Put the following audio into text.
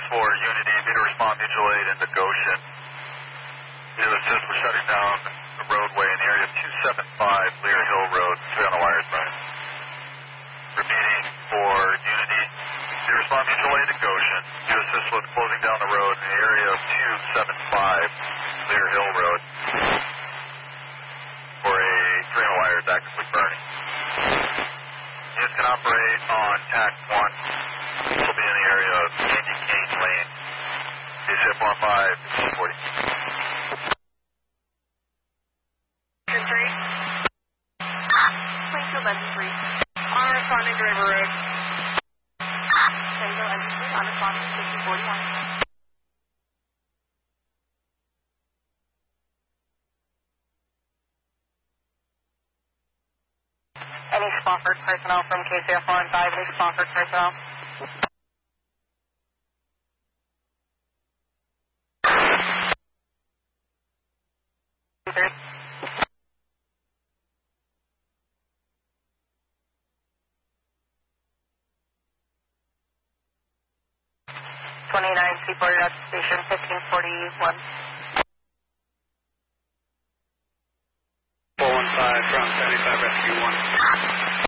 for Unity, be to respond mutual aid into Goshen. Be to assist, we're shutting down the roadway in the area of 275 Lear Hill Road. Stay on the wires, Brian. Repeating for Unity, be to respond mutual aid to Goshen. Be to assist with closing down the road in the area of 275 Lear Hill Road for a 3-wire is actively burning. Units can operate on TAC 1. This will be in the area of Candy Cane Lane. KCF 105, 40. Plainfield Engine 3. On responding to River Road. Plainfield Engine 3, on responding to 5041. Any Spofford personnel from KCF 105, any Spofford personnel? Seaport Route Station 1541. 415 from 75 Rescue 1.